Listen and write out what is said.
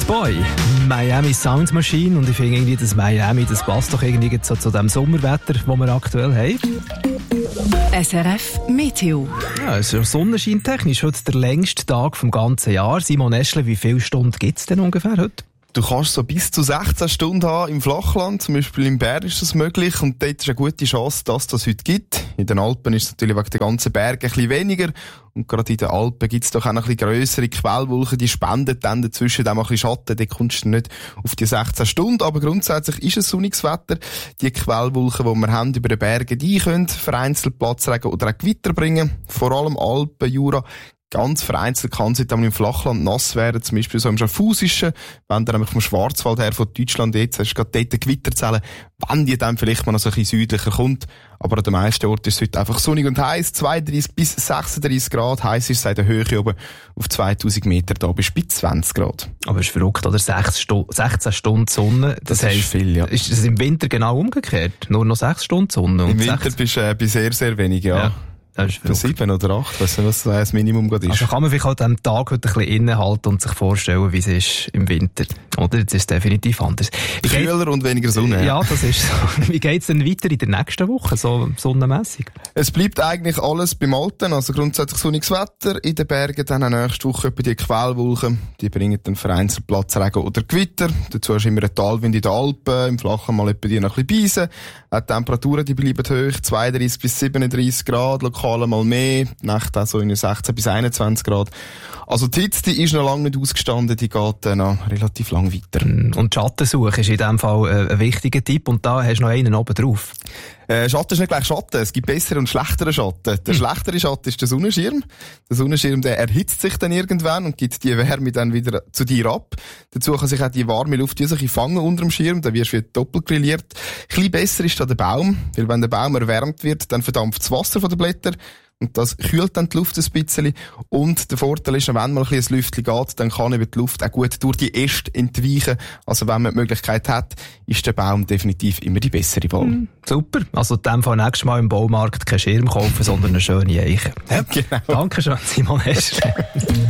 Boy, Miami Sound Machine, und ich finde irgendwie, das Miami, das passt doch irgendwie so zu dem Sommerwetter, das wir aktuell haben. SRF Meteo. Ja, also sonnenscheintechnisch heute der längste Tag vom ganzen Jahr. Simon Eschle, wie viele Stunden gibt es denn ungefähr heute? Du kannst so bis zu 16 Stunden haben im Flachland, zum Beispiel im Berg ist das möglich, und dort ist eine gute Chance, dass das heute gibt. In den Alpen ist es natürlich wegen der ganzen Berge ein bisschen weniger, und gerade in den Alpen gibt es doch auch noch ein bisschen grössere Quellwolken, die spenden dann dazwischen auch mal ein bisschen Schatten, dort kommst du nicht auf die 16 Stunden, aber grundsätzlich ist es sonniges Wetter. Die Quellwolken, die wir haben über den Bergen, die können vereinzelt Platzregen oder auch Gewitter bringen, vor allem Alpen, Jura. Ganz vereinzelt kann es im Flachland nass werden, zum Beispiel so im Schaffhausischen, wenn du nämlich vom Schwarzwald her von Deutschland jetzt hast, gerade dort Gewitterzellen, wenn die dann vielleicht mal noch so ein bisschen südlicher kommt. Aber an den meisten Orten ist es heute einfach sonnig und heiß, 32 bis 36 Grad, heiß ist es in der Höhe oben auf 2000 Meter, da bist du bei 20 Grad. Aber es ist verrückt, oder? 16 Stunden Sonne, das heisst, ist viel, ja. Ist es im Winter genau umgekehrt? Nur noch 6 Stunden Sonne? Und im Winter bist du bei sehr, sehr wenig, ja. Bei 7 oder 8, weiss nicht, was das Minimum gerade ist. Also kann man vielleicht auch an diesem Tag heute ein bisschen innehalten und sich vorstellen, wie es ist im Winter. Oder? Jetzt ist es definitiv anders. Kühler und weniger Sonne. Ja, das ist so. Wie geht es denn weiter in der nächsten Woche, so sonnenmässig? Es bleibt eigentlich alles beim Alten, also grundsätzlich sonniges Wetter. In den Bergen dann auch nächste Woche etwa die Quellwolken, die bringen dann vereinzelt Platzregen oder Gewitter. Dazu hast du immer einen Talwind in den Alpen, im Flachen mal etwa die noch ein bisschen Beisen. Die Temperaturen, die bleiben hoch, 32 bis 37 Grad, lokal mal mehr, die Nacht auch so in 16 bis 21 Grad. Also die Hitze, die ist noch lange nicht ausgestanden, die geht noch relativ lang weiter. Und die Schattensuche ist in diesem Fall ein wichtiger Tipp, und da hast du noch einen oben drauf. Schatten ist nicht gleich Schatten, es gibt bessere und schlechtere Schatten. Der schlechtere Schatten ist der Sonnenschirm. Der Sonnenschirm, der erhitzt sich dann irgendwann und gibt die Wärme dann wieder zu dir ab. Dazu kann sich auch die warme Luft sich fangen unter dem Schirm, dann wirst du wieder doppelt grilliert. Ein bisschen besser ist da der Baum, weil wenn der Baum erwärmt wird, dann verdampft das Wasser von den Blättern. Und das kühlt dann die Luft ein bisschen. Und der Vorteil ist, wenn mal ein bisschen ein Lüftchen geht, dann kann eben die Luft auch gut durch die Äste entweichen. Also wenn man die Möglichkeit hat, ist der Baum definitiv immer die bessere Wahl. Super. Also in dem Fall nächstes Mal im Baumarkt keinen Schirm kaufen, sondern eine schöne Eiche. Ja, genau. Dankeschön, Simon Eschle.